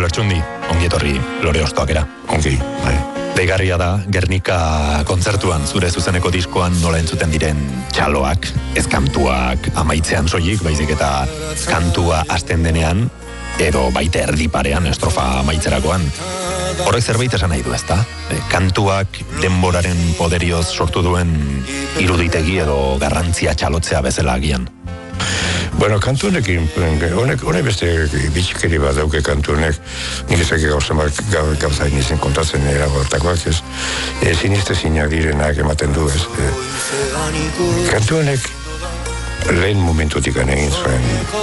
Lertxundi, ongietorri Lore Ostoakera. Ongi, bai. Deigarria da, Gernika kontzertuan zure zuzeneko diskoan nola entzuten diren txaloak, ez kantuak amaitzean soilik, baizik eta kantua hasten denean, edo baita erdiparean estrofa amaitzerakoan. Horrek zerbait esan nahi du, ezta? Kantuak denboraren poderioz sortu duen iruditegi edo garrantzia txalotzea bezala agian. Bueno, kantu honekin, honek beste bitxikeri bat dauke kantu honek, nik ezak gauza inizen kontatzen eragortakoak, ez, sinestezinak direnak ematen du, ez. Kantu honek lehen momentutik egin zuen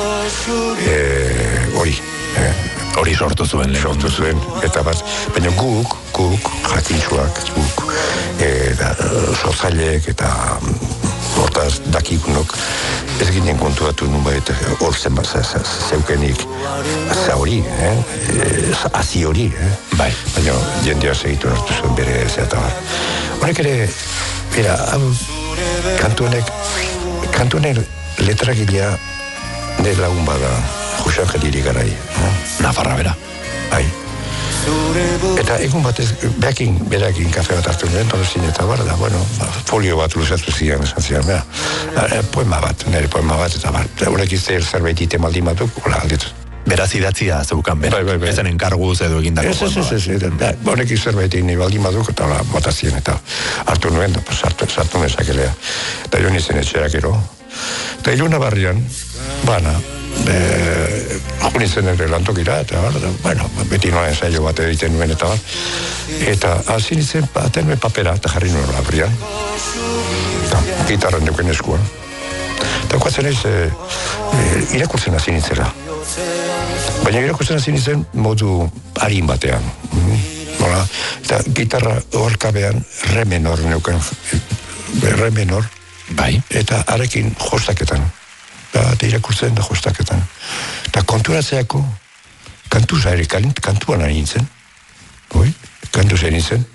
hori sortu zuen lehen. Sortu zuen, eta bat, baina guk, jakintxuak, guk, sortzaileek eta hortaz dakigunok ez ginen kontuatu nunbait hor zenbat zeukenik hori, hazi hori, bai. Baina jendea segitu hartu zuen bere eta bar. Honek ere, bera, kantu honek letragilea nire lagun bada Josean Geliri Garai. Nafarra bera. Bai. Eta egun batez, berakin kafe bat hartu nuen, Tolostin eta bar, da, bueno, folio bat luzatu zian, esan zian, poema bat, eta bar, horrek izte zerbait ite maldin batuk, hola alditu. Beraz idatzia zeukan bera, bai. ezen enkarguz edo egindako. Ez, horrek zerbait egin baldin batuk, eta hola, botazien, eta hartu nuen, sartu nezakelea. Eta jo nizen etxerak ero. Eta Iluna Barrian, bana, junitzen ere lantokira, eta bueno, beti nola ensaio bat egiten nuen, eta hasi nintzen, baten nuen papera, eta jarri nuen labrian, gitarran neuken eskuan. Eta guatzen ez, irakurtzen hasi nintzera. Baina irakurtzen hasi nintzen modu harin batean. Eta gitarra horkabean re menor neuken, re menor, bai. Eta arekin jostaketan. Eta irakurtzen da jostaketan. Eta konturatzeako, kantuza ere, kantuan ari nintzen. Kantuza ari nintzen.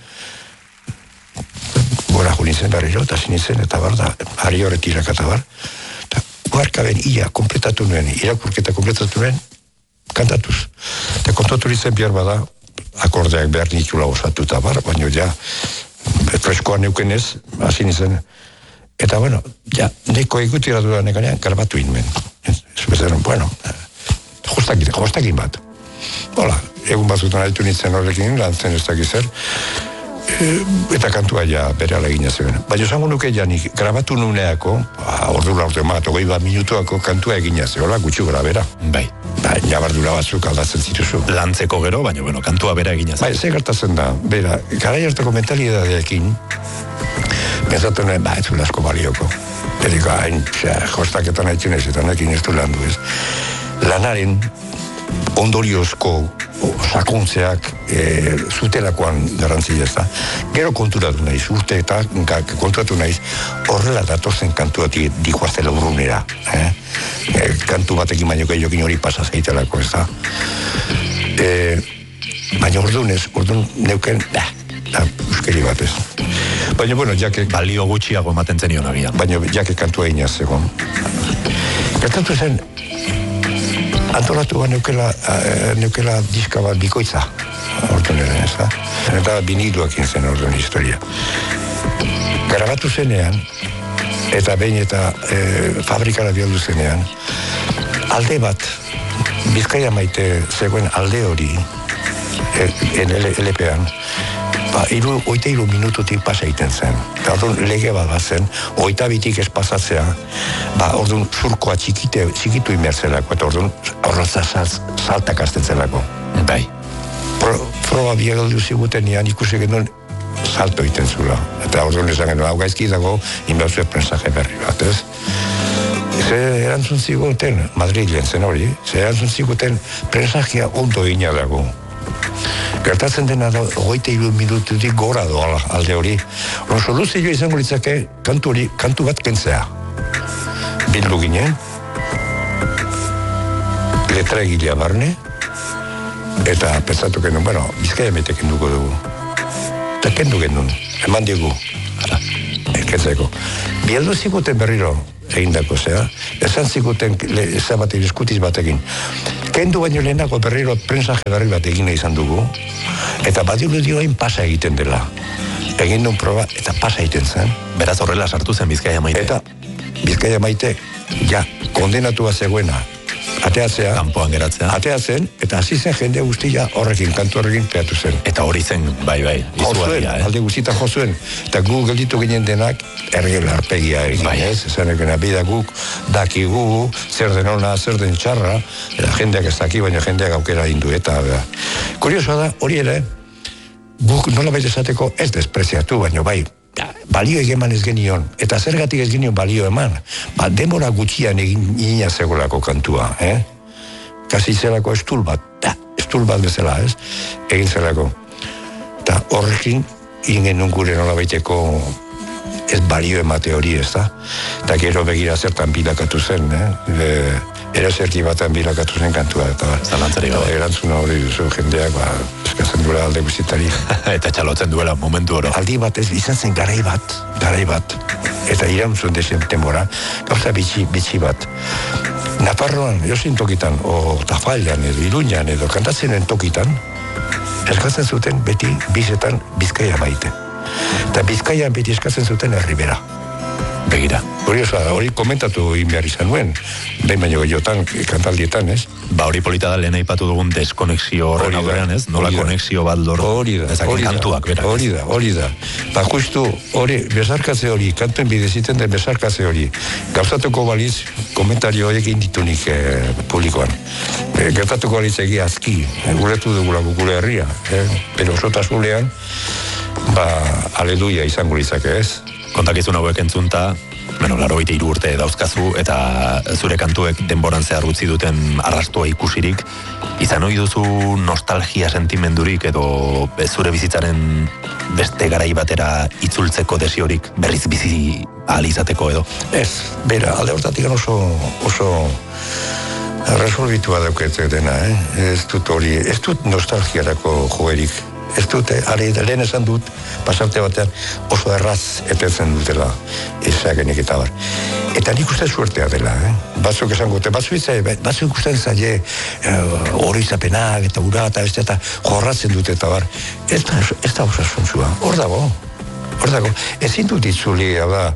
Gora jo nintzen barriro, eta zinitzen, eta bar da, ari horretirak eta bar. Eta guarkaben ia kompletatu nuen, irakurketa kompletatu nuen, kantatuz. Eta kontatu nintzen behar bada, akordeak behar nikula osatu eta bar, baina ja, freskoan neukenez, hasi nintzen. Eta, bueno, ja, neko egutira dudan eganean, garbatu inmen. Zubezaren, bueno, jostakin bat. Hola, egun batzutan aritu nintzen horrekin, lantzen ez dakizer, eta kantua ja bere alegina zuen. Baina esango nuke ja nik grabatu nuneako, ordura urte mat, 20 minutuako kantua egina ze, hola, gutxu grabera. Bai. Nabardura batzuk aldatzen zituzu. Lantzeko gero, baina, bueno, kantua bera egina zen. Bai, ze gertatzen da, bera, garai hartako mentalidadeekin, pensatu nuen, ez du lasko balioko. Ediko, jostaketan haitzen ez, eta nekin ez du landu ez. Lanaren ondoriozko sakontzeak zutelakoan garantzia ez da. Gero konturatu naiz, urte eta konturatu naiz, horrela datozen kantuatik dikoaztela urrunera. Kantu batekin baino gehiokin hori pasa zaitelako ez da. Baina ordun neuken, euskeri batez. Baina, bueno, jake... Balio gutxiago ematen zenion agian. Baina, jake kantua inaz egon. Gertatu zen, antolatu neukela diska bat bikoitza. Orduan eren, ez da? Eta biniduakin zen orduan historia. Grabatu zenean, eta behin eta fabrikara bialdu zenean, alde bat, Bizkaia maite zegoen alde hori, LP-an, 83 minututik pasa egiten zen. Eta orduan lege bat zen, 22 ez pasatzea, orduan zurkoa txikitu imertzelako, eta orduan horretza saltak azten zelako. Bai. Proba biagaldu zigutenean ikusi genuen salto egiten zula. Eta orduan esan genuen, hau gaizki dago, inbazue prensaje berri bat, ez? Ze erantzun ziguten, Madrilen zen hori, ze erantzun ziguten prensajea ondo egina dago. Gertatzen dena da, 23 minututik gora doa alde hori. Soluzioa izango litzake kantu bat kentzea. Bildu ginen, letra egilea barne, eta pentsatu genuen, bueno, Bizkaia maite kenduko dugu. Eta kendu genuen, eman digu, kentzeko. Bieldu zikuten berriro egindako, esan zikuten esan bat eskutiz batekin. Kendu baino lehenako berriro prensaje berri bat egin izan dugu, eta badiru dioain pasa egiten dela. Egin duen proba, eta pasa egiten zen. Beraz horrela sartu zen Bizkaia Maite. Eta Bizkaia Maite, ja, kondenatua zegoena, ateatzea, kanpoan geratzea. Ateatzen, eta hasi zen jende guztia horrekin, kantu horrekin peatu zen. Eta hori zen, bai, izugarria, alde guztietan jozuen. Eta gu gelditu ginen denak, ergela arpegia egin, ez? Zanekena, bida guk, dakigu, zer den ona, zer den txarra, eta jendeak ez daki, baina jendeak aukera indu, eta kuriosoa da, hori ere, guk nola baita esateko ez despreziatu, baina bai, balio eman ez genion, eta zergatik ez genion balio eman, denbora gutxian egin zegolako kantua, kasi zelako estul bat bezala, ez? Egin zelako. Eta horrekin, ingen gure nola baiteko ez balio emate hori, ez da? Eta gero begira zertan bilakatu zen, erazerki batan bilakatu zen kantua, eta zalantzari gabe. Erantzuna hori duzu jendeak, eskatzen duela alde guztietari. Eta txalotzen duela momentu oro. Aldi bat ez, izan zen garai bat, eta irantzun dezen temora, gauza bitxi bat. Nafarroan, jozin tokitan, o Tafallan edo Iruñan edo kantatzenen tokitan, eskatzen zuten beti bizetan Bizkaia Maite. Eta Bizkaian beti eskatzen zuten Herribera. Begira. Hori komentatu behar izan nuen, behin baino gehiotan, kantaldietan, ez? Hori polita da lehen aipatu dugun deskonexio horren aurrean, ez? Nola konexio bat lortu. Hori da. Justu hori, besarkatze hori, kantuen bideziten den besarkatze hori. Gauzatuko baliz, komentario horiek inditunik publikoan. Gertatuko baliz egia azki, guretu dugulako gure herria, pero osotasunean, aleluia izango lizake, ez? Kontakizun hauek entzunta, 83 urte dauzkazu, eta zure kantuek denboran zehar utzi duten arrastua ikusirik, izan ohi duzu nostalgia sentimendurik edo zure bizitzaren beste garai batera itzultzeko desiorik berriz bizi ahal izateko edo? Ez, bera, alde hortatik oso resolbitua daukete dena, ez dut nostalgiarako joerik. Ez dute, lehen esan dut, pasarte batean oso erraz epetzen dutela ezagenik eta bar. Eta nik uste suertea dela, Batzuk esan gote, batzuk ikusten zaie hori izapenak eta ura eta beste eta jorratzen dute eta bar. Ez da osasuntzua, hor dago. Ezin dut itzuli,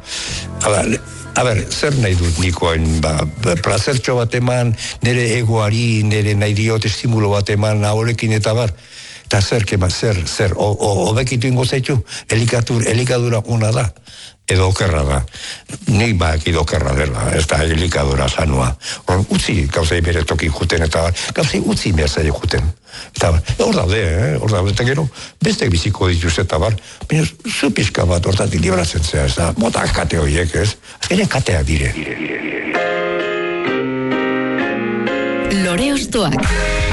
zer nahi dut nikoen, plazertxo bat eman, nire egoari, nire nahi diot estimulo bat eman, aholekin eta bar. Eta zer, obekitu ingo zaitu, elikadura una da, edo okerra da. Nik edo okerra dela, ez da elikadura sanua. Utzi gauzei bere toki juten, eta gauzei utzi behar zaila juten. Eta hor daude, eta gero, bestek biziko dituz eta bar, baina zu pixka bat hortatik libratzen zea, ez da, motak kate horiek, ez? Azkenean kateak dire. Lore Ostoak.